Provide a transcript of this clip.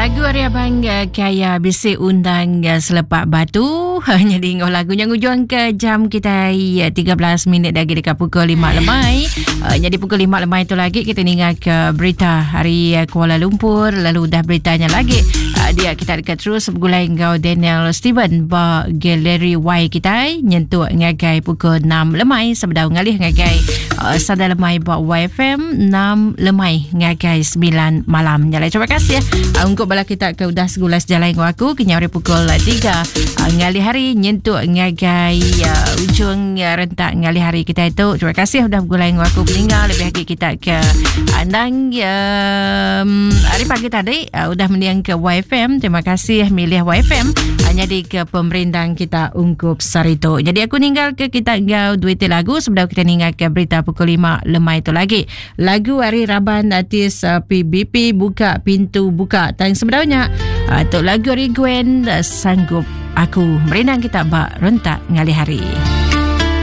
Lagu hari abang kaya bisik undang selepak batu. Jadi ngau lagu yang ujung ke jam kita 13 minit lagi dekat pukul 5 lemai. Jadi pukul 5 lemai tu lagi kita ingat ke berita hari Kuala Lumpur. Lalu dah beritanya lagi. Dia kita dekat terus bergulai ngau Daniel Steven ba galeri Y kita nyentuh ngagai pukul 6 lemai sebedau ngalih ngagai sada lemai ba YFM 6 lemai ngagai 9 malam. Jadi terima kasih ya. Untuk bala kita ke udah segulas jalan dengan aku kenyari pukul 3 ngali hari nyentuh ngagai ujung rentak ngali hari kita itu. Terima kasih sudah bergulai dengan aku peninggal lebih lagi kita ke andang hari pagi tadi udah meniang ke YFM. Terima kasih milih YFM hanya di ke pemerintah kita ungkup sarito. Jadi aku ninggal ke kita ngau duit lagu sebelum kita ninggal ke berita pukul 5 lemai itu lagi. Lagu hari Raban artis PBP buka pintu buka. Dan sebenarnya untuk lagu hari Gwen sanggup aku merindang kita bak rentak ngali hari.